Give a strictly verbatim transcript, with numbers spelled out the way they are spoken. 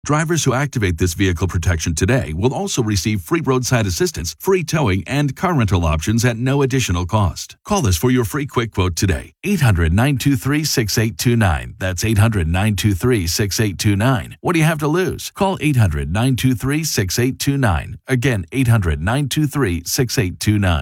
Drivers who activate this vehicle protection today will also receive free roadside assistance, free towing, and car rental options at no additional cost. Call us for your free quick quote today. eight hundred, nine two three, six eight two nine. That's eight hundred, nine two three, six eight two nine. What do you have to lose? Call eight hundred, nine two three, six eight two nine. Again, eight hundred, nine two three, six eight two nine.